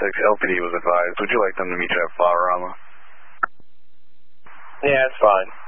LPD was advised. Would you like them to meet you at Flowerama? Yeah, it's fine.